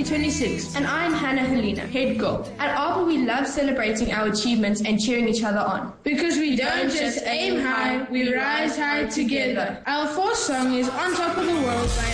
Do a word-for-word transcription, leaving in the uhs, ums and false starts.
twenty-six. And I'm Hannah Helena, head girl. At ARPA, we love celebrating our achievements and cheering each other on. Because we don't just aim high, we rise high together. Our fourth song is On Top of the World by